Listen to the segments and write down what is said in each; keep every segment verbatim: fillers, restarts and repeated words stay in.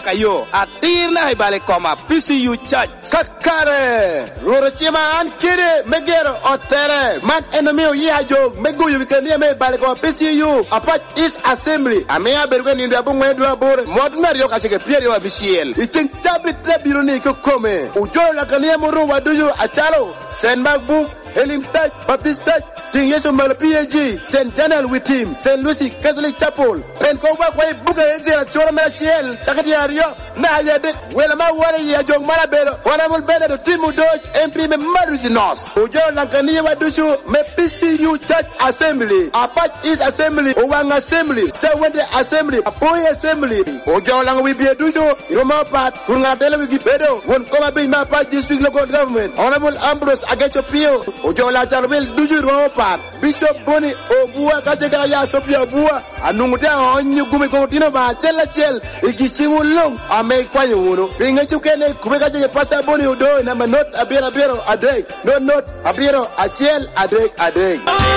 kayo atir na ibale koma P C U Church kakare roro chima an kire megero otere man enomio ya jog meguyu wikenia me ibale koma P C U apart East Assembly amea berwe ni ndabu mwedu abore modmer yo kashike pieri wa bishiel iching chabi trebiro ni kukome ujolo lakania muru waduyu achalo Saint Mark Book Healing Touch Baptist Touch Ting Yesu Mal P A G Saint Daniel with him Saint Lucy Catholic Chapel Pen Kowa kwa buka ezi la chora mera shiel Chakati ya rio na hayade Wela ma wale ya jong mara bero Wana mulbena do timu doj M P me maruzi nos Ujolo lankaniye wadushu me P C U Church Assembly Apart East Assembly Owang Assembly Tawende Assembly Apoy Assembly Ujolo lang wibie dushu Iroma pat Kurungatele wiki bedo Won koma bin ma pat district local government Honorable Ambrose Agecho Pio Ujolo charwil dushu Iroma pat Bishop Boni Obua Kajegara ya Sopia Obua Anungutia onyu gume kotino ba chela chel Ikichimu long ame kwa yuno Pinga chukene kumeka jeje pasa Boni Udo na manot abiro abiro adrek No not abiro achel adrek adrek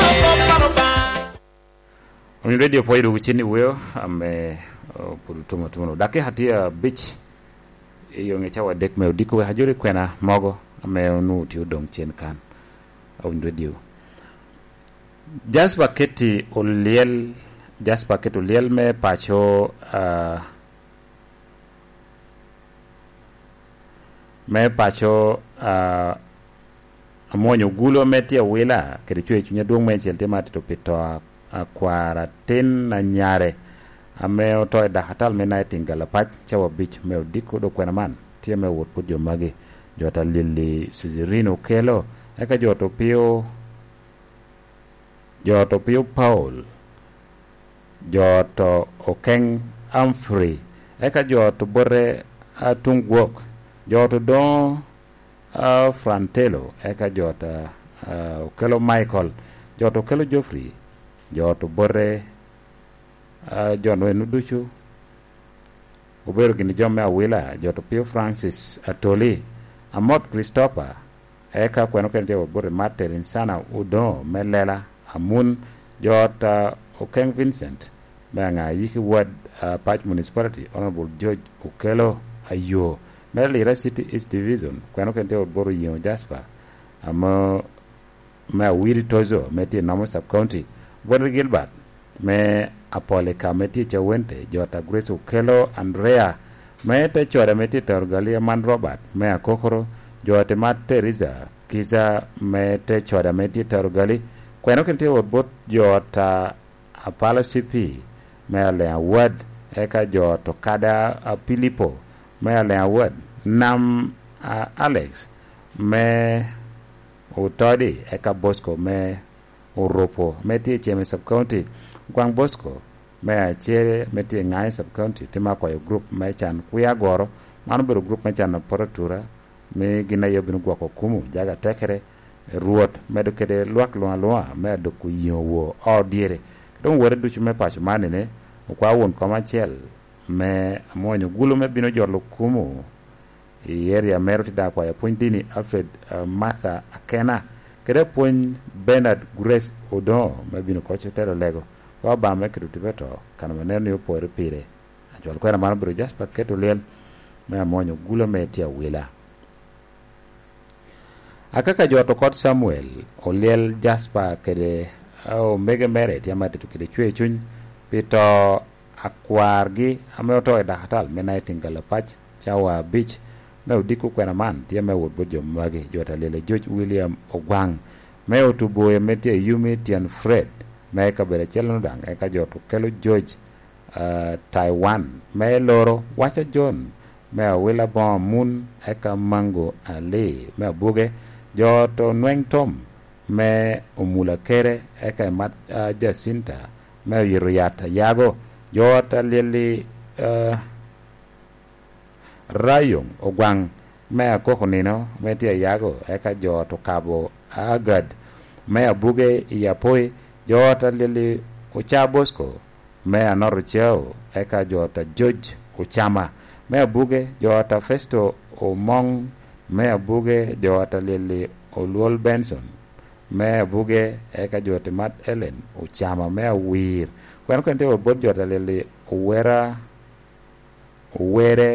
Oni radio po idu chini weo ame purutuma tumuno dake hatia beach iyo ngechawa dek me udiko hajuri kwena mogo ame onu ti udong chen kan Oni radio Jasper Keti Oliel Jasper Keti Oliel me pacho uh, me pacho uh, amonyo gulo metia wila kedi chwe chunya duong me chelte mati to pito akwara tin na nyare ame oto da hatal me na tingala pach chawa beach me odiko do kwena man tie me wot put jo magi jota lili Sizirino Kelo eka joto pio Joto Pio Paul Joto Okeng Humphrey Eka Joto Bore Atungwok Joto Don uh, Frantelo Eka Joto uh, Okelo Michael Joto Okelo Geoffrey Joto Bore uh, John Wenuduchu Ubero Gini Jome Awila Joto Pio Francis Atoli Amot Christopher Eka Kweno Kente Bore Materin Sana Udo Melela Amun Jota Okeng Vincent Banga Yiki Ward uh, Patch Municipality Honorable George Okelo Ayo Merlira City East Division Kwano Kente Odboro Yino Jasper Amo Me Wiri Tozo Meti Namo Sub County Bodri Gilbert Me Apolika Meti Chawente Jota Grace Okelo Andrea Me Te Chora Meti Torgalia Man Robert Me Akokoro Jota Mat Teresa Kiza Me Te Chora Meti Torgali Kweno Kente Odbot Jota Apalo C P Merle Award Eka Joto Kada uh, Pilipo Merle Award Nam uh, Alex Me Utodi Eka Bosco Me Uropo Meti Cheme Sub County Kwang Bosco Me Achere Meti Ngai Sub County Tima kwa yo group Me Chan Kuya Goro Manubero group Me Chan Poratura Me Gina Yobinu Gwako Kumu Jaga Tekere Ruot medo kede luak lua lua medo ku yowo o dire don wore du me pacho manene kwa won koma chel me amonyo gulo me bino jorlo kumu i area meroti da kwa ya point dini Alfred uh, Martha Akena kede point Bernard Grace Odon me bino kocho tero lego wa ba me kedu tibeto kana maneno yo pore pire ajol kwa na mano bro Jasper keto lel me amonyo gulo me tia wila Akaka Joto Kot Samuel Oliel Jasper kede o mege mere tiamati to kede chwe chuny pito akwargi ame oto e dahatal mena itingala pach chawa beach me udiko kwena man tiame wodbo jo magi jota lele George William Ogwang me otuboye metie Yumi Tian Fred me kabere chelo dang eka joto kelo George uh, Taiwan me loro wacha John me wila bon mun eka Mango Ali me buge Joto Nweng Tom me umula kere eka mat uh, Jacinta me yiruyata yago jota lili uh, Rayong Ogwang me akoko nino me tia yago eka joto Kabo Agad me abuge yapoi jota lili Ucha Bosco me anoro cheo eka jota George Uchama me abuge jota Festo Omong me abuge jota lili Oluol Benson me abuge eka jota Mat Ellen Uchama me awir kwano kente obot jota lili Uwera Uwere